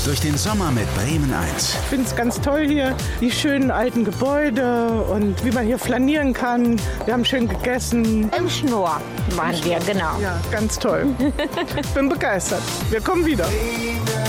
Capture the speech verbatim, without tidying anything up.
durch den Sommer mit Bremen eins. Ich finde es ganz toll hier, die schönen alten Gebäude und wie man hier flanieren kann. Wir haben schön gegessen. Im Schnur waren wir, genau. Ja, ganz toll. Ich bin begeistert. Wir kommen wieder.